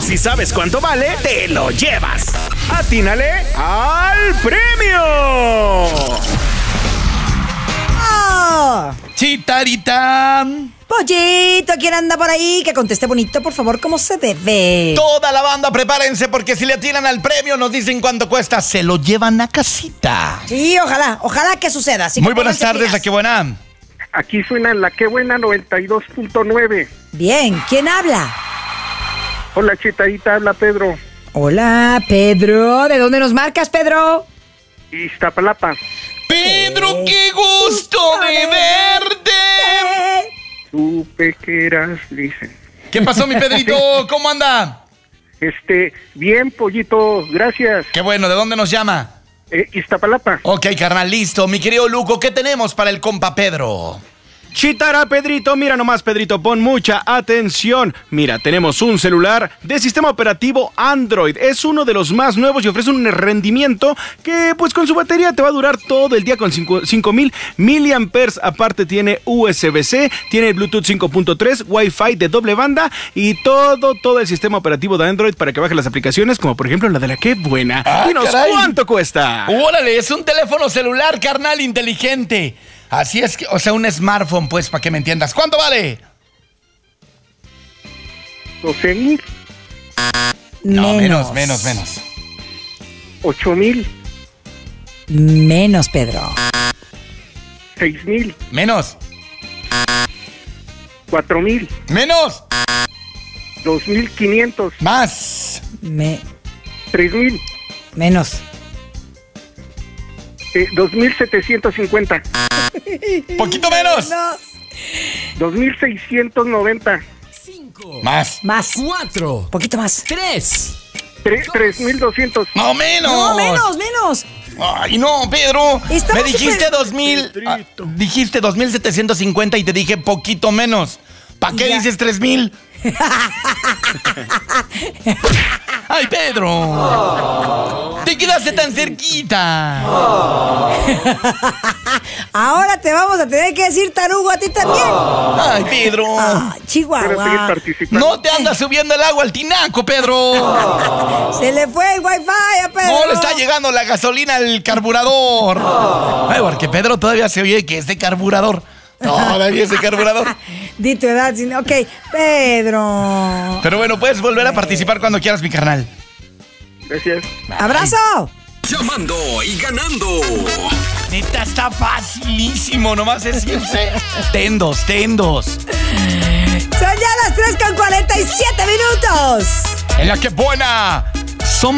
si sabes cuánto vale, te lo llevas. ¡Atínale al premio! ¡Oh! Chitarita. Pollito, ¿quién anda por ahí? Que conteste bonito, por favor, como se debe. Toda la banda, prepárense porque si le atinan al premio, nos dicen cuánto cuesta, se lo llevan a casita. Sí, ojalá que suceda. Así Muy que buenas pónganse tardes, pilas. ¿a qué buena? Aquí suena la que buena 92.9. Bien, ¿quién habla? Hola, Chitadita, habla Pedro. Hola, Pedro. ¿De dónde nos marcas, Pedro? Iztapalapa. Pedro, qué gusto de verte. Supe que eras, dicen. ¿Qué pasó, mi Pedrito? ¿Cómo anda? Bien, Pollito, gracias. Qué bueno, ¿de dónde nos llama? Iztapalapa. Ok, carnal, listo. Mi querido Luco, ¿qué tenemos para el compa Pedro? Chitara, Pedrito, mira nomás, Pedrito, pon mucha atención. Mira, tenemos un celular de sistema operativo Android. Es uno de los más nuevos y ofrece un rendimiento que, pues, con su batería te va a durar todo el día con 5000 miliamperes. Aparte tiene USB-C, tiene Bluetooth 5.3, Wi-Fi de doble banda y todo el sistema operativo de Android para que baje las aplicaciones, como por ejemplo la de la Qué Buena. Dinos, caray. ¿cuánto cuesta? Órale, es un teléfono celular, carnal, inteligente. Así es que, o sea, un smartphone, pues, para que me entiendas. ¿Cuánto vale? 12,000. No, menos. 8,000. Menos, Pedro. 6,000. Menos. 4,000. Menos. 2,500. Más. 3,000. Menos. 2,750. Poquito menos. 2,690. 5. Más. Más. 4. Poquito más. 3. 3,200. No, menos. No, menos. Ay, no, Pedro. Estamos Me dijiste súper- 2,000. Pedrito. Dijiste 2,750 y te dije poquito menos. ¿Para qué Ya. dices 3,000? Ay, Pedro. Te quedaste tan cerquita. Ahora te vamos a tener que decir tarugo a ti también. Ay, Pedro. Ah, Quiero seguir Chihuahua. participando. No te andas subiendo el agua al tinaco, Pedro. Se le fue el wifi a Pedro. No le está llegando la gasolina al carburador. Ay, porque Pedro todavía se oye que es de carburador. Todavía es de carburador. Di tu edad. Ok, Pedro. Pero bueno, puedes volver a participar cuando quieras, mi carnal. Gracias. ¡Abrazo! Llamando y ganando. Neta, está facilísimo. Nomás es irse. Tendos. Son ya las 3:47 minutos. En la que buena.